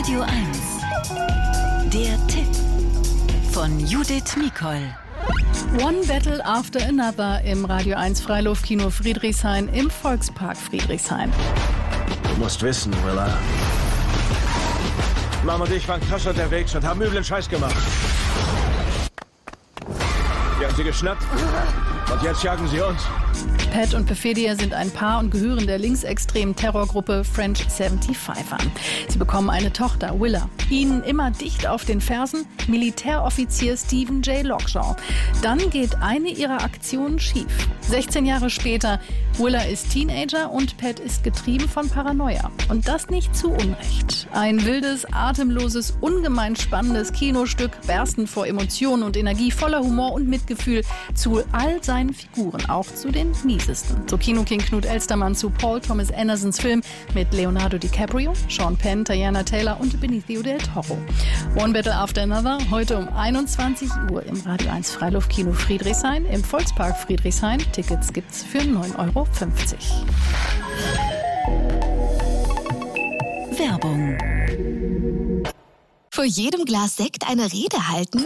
Radio 1. Der Tipp von Judith Nicol. One Battle After Another im Radio 1 Freiluftkino Friedrichshain im Volkspark Friedrichshain. Du musst wissen, Willa. Mama und ich waren krass unterwegs und haben üblen Scheiß gemacht. Wir haben sie geschnappt und jetzt jagen sie uns. Pat und Perfidia sind ein Paar und gehören der linksextremen Terrorgruppe French 75 an. Sie bekommen eine Tochter, Willa. Ihnen immer dicht auf den Fersen Militäroffizier Stephen J. Lockjaw. Dann geht eine ihrer Aktionen schief. 16 Jahre später, Willa ist Teenager und Pat ist getrieben von Paranoia. Und das nicht zu Unrecht. Ein wildes, atemloses, ungemein spannendes Kinostück, berstend vor Emotionen und Energie, voller Humor und Mitgefühl zu all seinen Figuren, auch zu den miesesten. So Kinoking Knut Elstermann zu Paul Thomas Andersons Film mit Leonardo DiCaprio, Sean Penn, Diana Taylor und Benicio del Toro. One Battle After Another, heute um 21 Uhr im Radio 1 Freiluftkino Friedrichshain, im Volkspark Friedrichshain. Tickets gibt's für 9,50 €. Werbung. Vor jedem Glas Sekt eine Rede halten?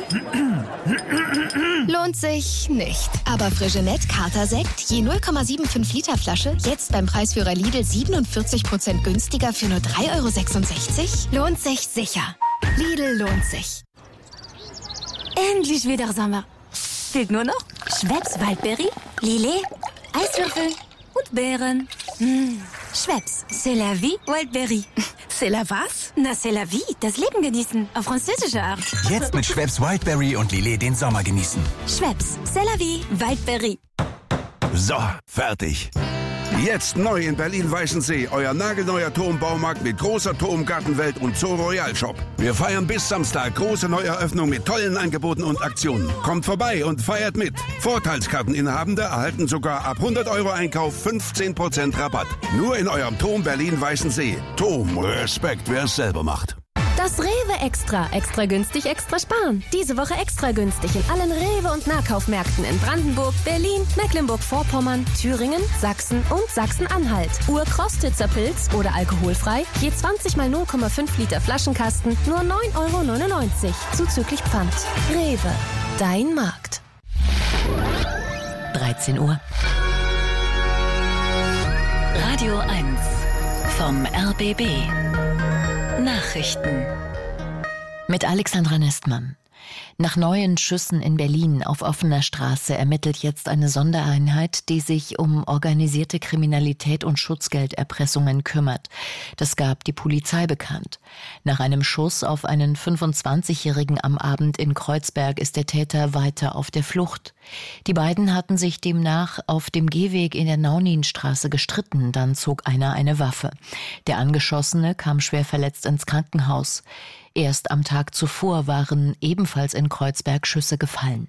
Lohnt sich nicht. Aber Frigenet Kater-Sekt, je 0,75 Liter Flasche, jetzt beim Preisführer Lidl 47% günstiger für nur 3,66 €? Lohnt sich sicher. Lidl lohnt sich. Endlich wieder Sommer. Fehlt nur noch Schweppes Waldbeere, Lillet, Eiswürfel und Beeren. Schweppes, c'est la vie, Waldbeere. C'est la was? Na, c'est la vie, das Leben genießen, auf französische Art. Jetzt mit Schweppes Wildberry und Lillet den Sommer genießen. Schweppes, c'est la vie, Waldbeere. So, fertig. Jetzt neu in Berlin-Weißensee, euer nagelneuer Turmbaumarkt mit großer Turmgartenwelt und Zoo Royal Shop. Wir feiern bis Samstag große Neueröffnung mit tollen Angeboten und Aktionen. Kommt vorbei und feiert mit. Vorteilskarteninhabende erhalten sogar ab 100 € Einkauf 15% Rabatt. Nur in eurem Turm Berlin-Weißensee. Turm, Respekt, wer es selber macht. Das Rewe Extra. Extra günstig, extra sparen. Diese Woche extra günstig in allen Rewe- und Nahkaufmärkten in Brandenburg, Berlin, Mecklenburg-Vorpommern, Thüringen, Sachsen und Sachsen-Anhalt. Urkrostitzer Pilz oder alkoholfrei, je 20 mal 0,5 Liter Flaschenkasten, nur 9,99 € zuzüglich Pfand. Rewe, dein Markt. 13 Uhr. Radio 1 vom RBB. Nachrichten mit Alexandra Nestmann. Nach neuen Schüssen in Berlin auf offener Straße ermittelt jetzt eine Sondereinheit, die sich um organisierte Kriminalität und Schutzgelderpressungen kümmert. Das gab die Polizei bekannt. Nach einem Schuss auf einen 25-Jährigen am Abend in Kreuzberg ist der Täter weiter auf der Flucht. Die beiden hatten sich demnach auf dem Gehweg in der Nauninstraße gestritten, dann zog einer eine Waffe. Der Angeschossene kam schwer verletzt ins Krankenhaus. Erst am Tag zuvor waren ebenfalls in Kreuzberg Schüsse gefallen.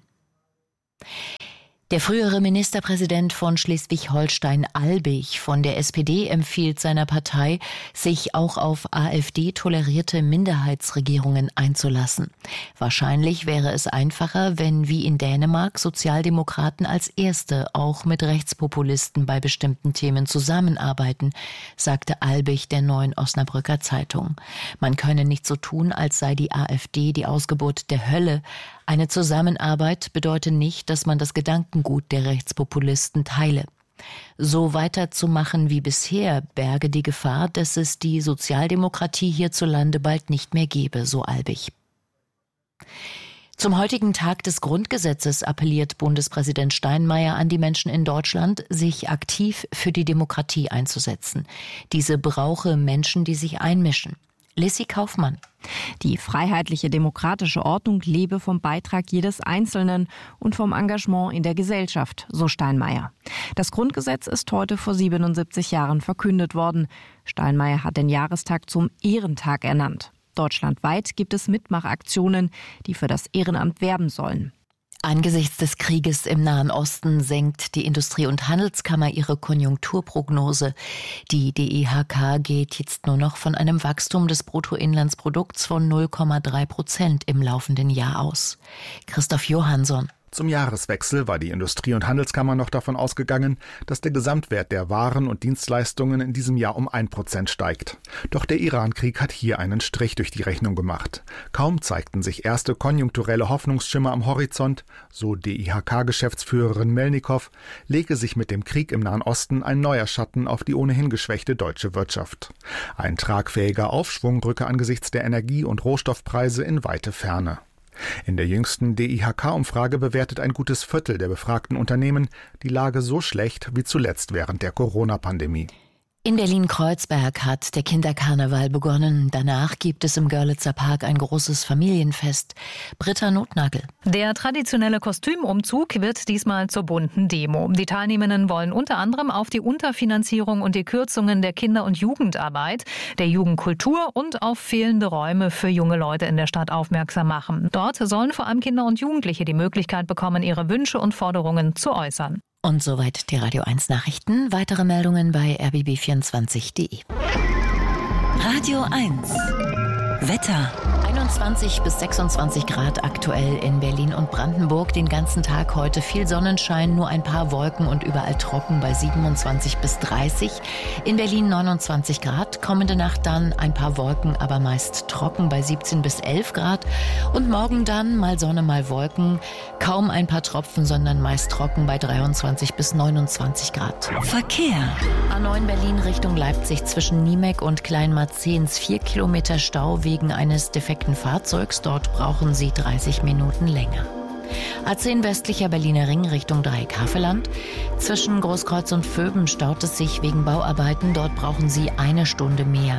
Der frühere Ministerpräsident von Schleswig-Holstein, Albig von der SPD, empfiehlt seiner Partei, sich auch auf AfD-tolerierte Minderheitsregierungen einzulassen. Wahrscheinlich wäre es einfacher, wenn wie in Dänemark Sozialdemokraten als Erste auch mit Rechtspopulisten bei bestimmten Themen zusammenarbeiten, sagte Albig der Neuen Osnabrücker Zeitung. Man könne nicht so tun, als sei die AfD die Ausgeburt der Hölle. Eine Zusammenarbeit bedeutet nicht, dass man das Gedankengut der Rechtspopulisten teile. So weiterzumachen wie bisher berge die Gefahr, dass es die Sozialdemokratie hierzulande bald nicht mehr gebe, so Albig. Zum heutigen Tag des Grundgesetzes appelliert Bundespräsident Steinmeier an die Menschen in Deutschland, sich aktiv für die Demokratie einzusetzen. Diese brauche Menschen, die sich einmischen. Lissy Kaufmann. Die freiheitliche demokratische Ordnung lebe vom Beitrag jedes Einzelnen und vom Engagement in der Gesellschaft, so Steinmeier. Das Grundgesetz ist heute vor 77 Jahren verkündet worden. Steinmeier hat den Jahrestag zum Ehrentag ernannt. Deutschlandweit gibt es Mitmachaktionen, die für das Ehrenamt werben sollen. Angesichts des Krieges im Nahen Osten senkt die Industrie- und Handelskammer ihre Konjunkturprognose. Die DIHK geht jetzt nur noch von einem Wachstum des Bruttoinlandsprodukts von 0,3% im laufenden Jahr aus. Christoph Johansson. Zum Jahreswechsel war die Industrie- und Handelskammer noch davon ausgegangen, dass der Gesamtwert der Waren und Dienstleistungen in diesem Jahr um 1% steigt. Doch der Iran-Krieg hat hier einen Strich durch die Rechnung gemacht. Kaum zeigten sich erste konjunkturelle Hoffnungsschimmer am Horizont, so DIHK-Geschäftsführerin Melnikow, lege sich mit dem Krieg im Nahen Osten ein neuer Schatten auf die ohnehin geschwächte deutsche Wirtschaft. Ein tragfähiger Aufschwung rücke angesichts der Energie- und Rohstoffpreise in weite Ferne. In der jüngsten DIHK-Umfrage bewertet ein gutes Viertel der befragten Unternehmen die Lage so schlecht wie zuletzt während der Corona-Pandemie. In Berlin-Kreuzberg hat der Kinderkarneval begonnen. Danach gibt es im Görlitzer Park ein großes Familienfest. Britta Notnagel. Der traditionelle Kostümumzug wird diesmal zur bunten Demo. Die Teilnehmenden wollen unter anderem auf die Unterfinanzierung und die Kürzungen der Kinder- und Jugendarbeit, der Jugendkultur und auf fehlende Räume für junge Leute in der Stadt aufmerksam machen. Dort sollen vor allem Kinder und Jugendliche die Möglichkeit bekommen, ihre Wünsche und Forderungen zu äußern. Und soweit die Radio 1 Nachrichten. Weitere Meldungen bei rbb24.de. Radio 1 Wetter. 21 bis 26 Grad aktuell in Berlin und Brandenburg. Den ganzen Tag heute viel Sonnenschein, nur ein paar Wolken und überall trocken bei 27 bis 30. In Berlin 29 Grad. Kommende Nacht dann ein paar Wolken, aber meist trocken bei 17 bis 11 Grad. Und morgen dann mal Sonne, mal Wolken. Kaum ein paar Tropfen, sondern meist trocken bei 23 bis 29 Grad. Verkehr. A9 Berlin Richtung Leipzig zwischen Niemek und Kleinmarzens 4 Kilometer Stau wegen eines defekten Fahrzeugs. Dort brauchen Sie 30 Minuten länger. A10 westlicher Berliner Ring Richtung Dreieck-Havelland. Zwischen Großkreuz und Vöben staut es sich wegen Bauarbeiten. Dort brauchen Sie 1 Stunde mehr.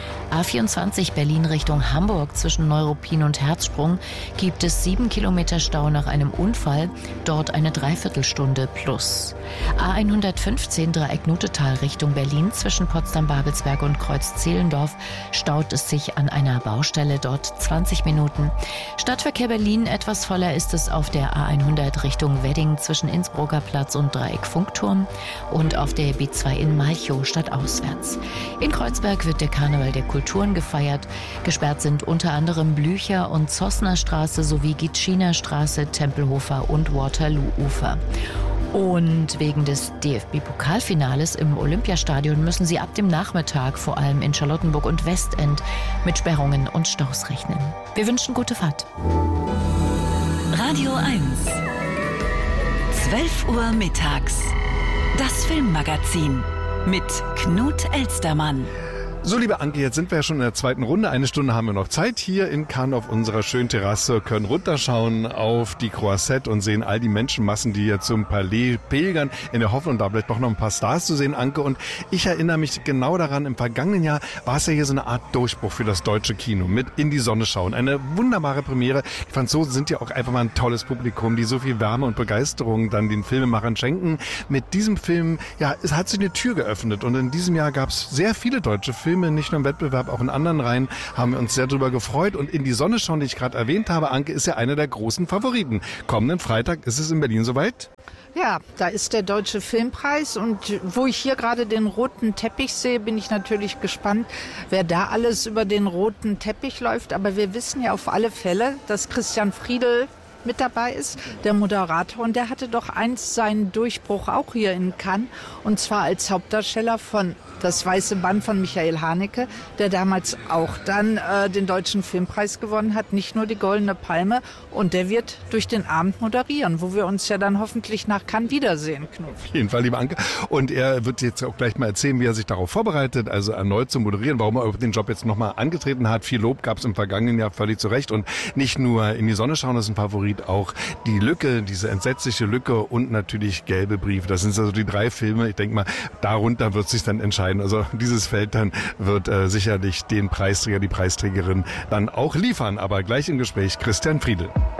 A24 Berlin Richtung Hamburg zwischen Neuruppin und Herzsprung gibt es 7 Kilometer Stau nach einem Unfall, dort eine Dreiviertelstunde plus. A115 Dreieck-Nutetal Richtung Berlin zwischen Potsdam-Babelsberg und Kreuz-Zehlendorf staut es sich an einer Baustelle, dort 20 Minuten. Stadtverkehr Berlin etwas voller ist es auf der A100 Richtung Wedding zwischen Innsbrucker Platz und Dreieck-Funkturm und auf der B2 in Malchow stadtauswärts. In Kreuzberg wird der Karneval der Kulturen gefeiert. Gesperrt sind unter anderem Blücher- und Zossner Straße sowie Gitschiner Straße, Tempelhofer und Waterloo-Ufer. Und wegen des DFB-Pokalfinales im Olympiastadion müssen Sie ab dem Nachmittag vor allem in Charlottenburg und Westend mit Sperrungen und Staus rechnen. Wir wünschen gute Fahrt. Radio 1 12 Uhr mittags. Das Filmmagazin mit Knut Elstermann. So, liebe Anke, jetzt sind wir ja schon in der zweiten Runde. 1 Stunde haben wir noch Zeit hier in Cannes auf unserer schönen Terrasse, können runterschauen auf die Croisette und sehen all die Menschenmassen, die hier zum Palais pilgern, in der Hoffnung, da vielleicht doch noch ein paar Stars zu sehen, Anke. Und ich erinnere mich genau daran, im vergangenen Jahr war es ja hier so eine Art Durchbruch für das deutsche Kino mit In die Sonne schauen. Eine wunderbare Premiere. Die Franzosen sind ja auch einfach mal ein tolles Publikum, die so viel Wärme und Begeisterung dann den Filmemachern schenken. Mit diesem Film, ja, es hat sich eine Tür geöffnet und in diesem Jahr gab es sehr viele deutsche Filme, nicht nur im Wettbewerb, auch in anderen Reihen, haben wir uns sehr darüber gefreut. Und In die Sonne schauen, die ich gerade erwähnt habe, Anke, ist ja einer der großen Favoriten. Kommenden Freitag ist es in Berlin soweit? Ja, da ist der Deutsche Filmpreis und wo ich hier gerade den roten Teppich sehe, bin ich natürlich gespannt, wer da alles über den roten Teppich läuft. Aber wir wissen ja auf alle Fälle, dass Christian Friedel mit dabei ist, der Moderator, und der hatte doch einst seinen Durchbruch auch hier in Cannes, und zwar als Hauptdarsteller von Das Weiße Band von Michael Haneke, der damals auch dann den Deutschen Filmpreis gewonnen hat, nicht nur die Goldene Palme, und der wird durch den Abend moderieren, wo wir uns ja dann hoffentlich nach Cannes wiedersehen, Knut. Auf jeden Fall, lieber Anke. Und er wird jetzt auch gleich mal erzählen, wie er sich darauf vorbereitet, also erneut zu moderieren, warum er den Job jetzt nochmal angetreten hat. Viel Lob gab es im vergangenen Jahr völlig zu Recht, und nicht nur In die Sonne schauen ist ein Favorit, auch Die Lücke, diese entsetzliche Lücke, und natürlich Gelbe Briefe. Das sind also die 3 Filme. Ich denke mal, darunter wird sich dann entscheiden. Also dieses Feld dann wird sicherlich den Preisträger, die Preisträgerin dann auch liefern. Aber gleich im Gespräch Christian Friedel.